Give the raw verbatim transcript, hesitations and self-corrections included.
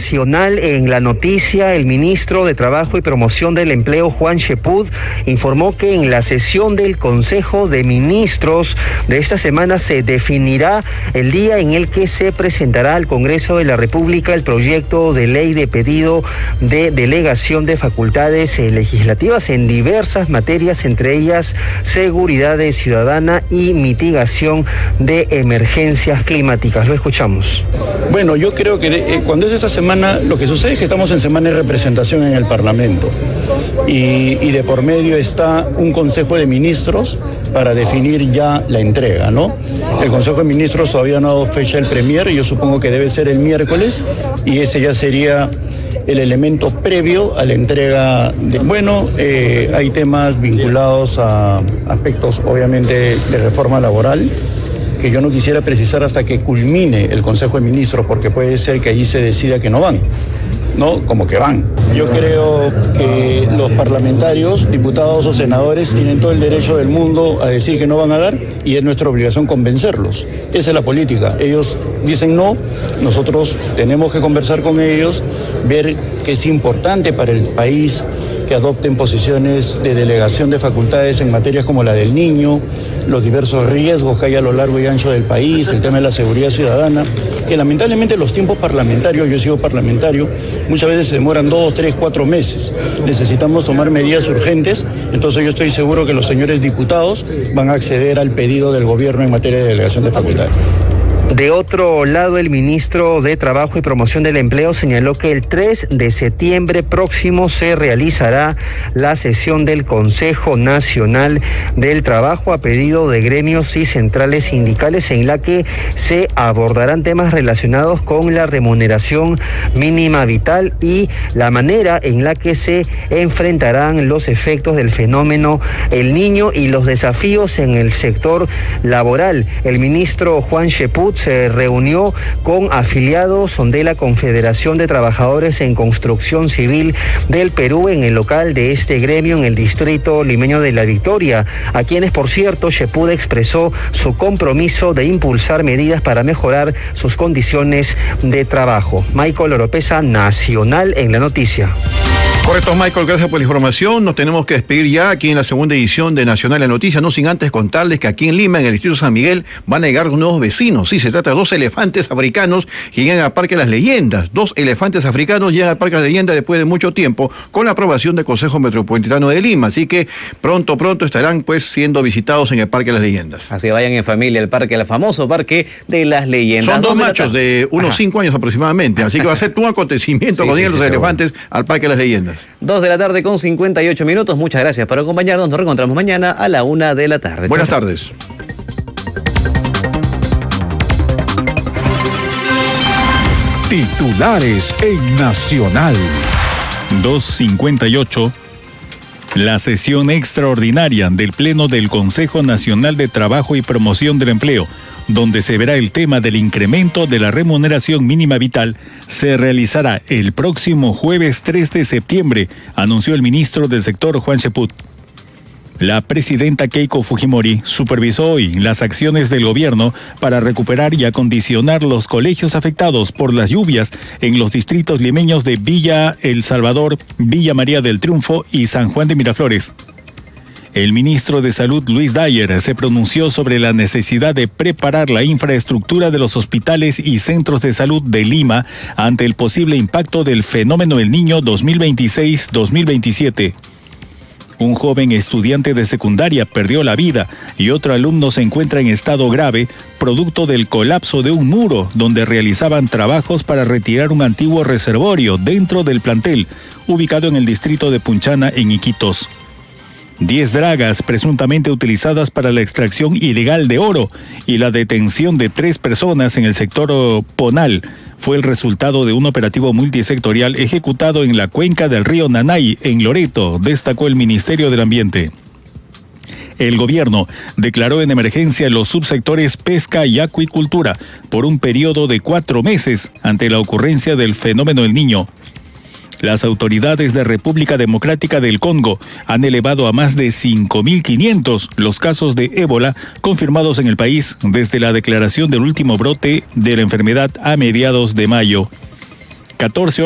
Nacional en la noticia, el ministro de Trabajo y Promoción del Empleo, Juan Cheput, informó que en la sesión del Consejo de Ministros de esta semana se definirá el día en el que se presentará al Congreso de la República el proyecto de ley de pedido de delegación de facultades legislativas en diversas materias, entre ellas seguridad ciudadana y mitigación de emergencias climáticas. Lo escuchamos. Bueno, yo creo que eh, cuando es esa semana, lo que sucede es que estamos en semana de representación en el Parlamento y, y de por medio está un Consejo de Ministros para definir ya la entrega, ¿no? El Consejo de Ministros todavía no ha dado fecha el Premier, yo supongo que debe ser el miércoles y ese ya sería el elemento previo a la entrega de... Bueno, eh, hay temas vinculados a aspectos obviamente de reforma laboral que yo no quisiera precisar hasta que culmine el Consejo de Ministros, porque puede ser que allí se decida que no van, ¿no? Como que van. Yo creo que los parlamentarios, diputados o senadores tienen todo el derecho del mundo a decir que no van a dar y es nuestra obligación convencerlos. Esa es la política. Ellos dicen no, nosotros tenemos que conversar con ellos, ver que es importante para el país que adopten posiciones de delegación de facultades en materias como la del niño, los diversos riesgos que hay a lo largo y ancho del país, el tema de la seguridad ciudadana, que lamentablemente los tiempos parlamentarios, yo he sido parlamentario, muchas veces se demoran dos, tres, cuatro meses. Necesitamos tomar medidas urgentes, entonces yo estoy seguro que los señores diputados van a acceder al pedido del gobierno en materia de delegación de facultades. De otro lado, el ministro de Trabajo y Promoción del Empleo señaló que el tres de septiembre próximo se realizará la sesión del Consejo Nacional del Trabajo a pedido de gremios y centrales sindicales, en la que se abordarán temas relacionados con la remuneración mínima vital y la manera en la que se enfrentarán los efectos del fenómeno El Niño y los desafíos en el sector laboral. El ministro Juan Cheput se reunió con afiliados de la Confederación de Trabajadores en Construcción Civil del Perú en el local de este gremio en el distrito limeño de La Victoria, a quienes, por cierto, Cheput expresó su compromiso de impulsar medidas para mejorar sus condiciones de trabajo. Michael Oropesa, Nacional en la noticia. Correcto, Michael, gracias por la información. Nos tenemos que despedir ya aquí en la segunda edición de Nacional en Noticias, no sin antes contarles que aquí en Lima, en el distrito San Miguel, van a llegar nuevos vecinos. Sí, se trata de dos elefantes africanos que llegan al Parque de las Leyendas. Dos elefantes africanos llegan al Parque de las Leyendas después de mucho tiempo con la aprobación del Consejo Metropolitano de Lima. Así que pronto, pronto estarán pues siendo visitados en el Parque de las Leyendas. Así que vayan en familia al parque, el famoso Parque de las Leyendas. Son dos machos de unos Ajá. cinco años aproximadamente. Así que va a ser un acontecimiento sí, cuando lleguen sí, sí, los elefantes seguro. Al Parque de las Leyendas. Dos de la tarde con cincuenta y ocho minutos. Muchas gracias por acompañarnos. Nos reencontramos mañana a la una de la tarde. Buenas chau, tardes. Titulares en Nacional. dos cincuenta y ocho. La sesión extraordinaria del Pleno del Consejo Nacional de Trabajo y Promoción del Empleo, donde se verá el tema del incremento de la remuneración mínima vital, se realizará el próximo jueves tres de septiembre, anunció el ministro del sector, Juan Cheput. La presidenta Keiko Fujimori supervisó hoy las acciones del gobierno para recuperar y acondicionar los colegios afectados por las lluvias en los distritos limeños de Villa El Salvador, Villa María del Triunfo y San Juan de Miraflores. El ministro de Salud, Luis Dyer, se pronunció sobre la necesidad de preparar la infraestructura de los hospitales y centros de salud de Lima ante el posible impacto del fenómeno El Niño dos mil veintiséis dos mil veintisiete. Un joven estudiante de secundaria perdió la vida y otro alumno se encuentra en estado grave, producto del colapso de un muro donde realizaban trabajos para retirar un antiguo reservorio dentro del plantel, ubicado en el distrito de Punchana, en Iquitos. Diez dragas presuntamente utilizadas para la extracción ilegal de oro y la detención de tres personas en el sector Ponal fue el resultado de un operativo multisectorial ejecutado en la cuenca del río Nanay, en Loreto, destacó el Ministerio del Ambiente. El gobierno declaró en emergencia los subsectores pesca y acuicultura por un periodo de cuatro meses ante la ocurrencia del fenómeno El Niño. Las autoridades de República Democrática del Congo han elevado a más de cinco mil quinientos los casos de ébola confirmados en el país desde la declaración del último brote de la enfermedad a mediados de mayo. catorce horas.